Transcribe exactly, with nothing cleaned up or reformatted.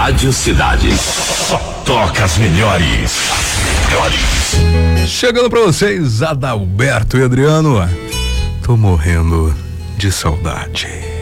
Rádio Cidade. Só toca as melhores. As melhores. Chegando pra vocês, Adalberto e Adriano. Tô morrendo de saudade.